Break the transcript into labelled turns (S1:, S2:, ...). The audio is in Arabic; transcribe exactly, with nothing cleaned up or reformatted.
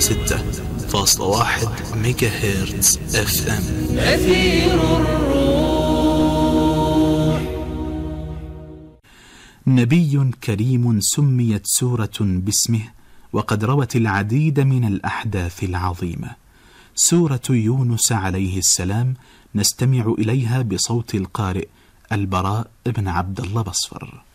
S1: ستة فاصلة واحد ميجا هرتز اف ام.
S2: أثير الروح.
S1: نبي كريم سميت سورة باسمه، وقد روت العديد من الأحداث العظيمة. سورة يونس عليه السلام نستمع إليها بصوت القارئ البراء بن عبد الله بصفر.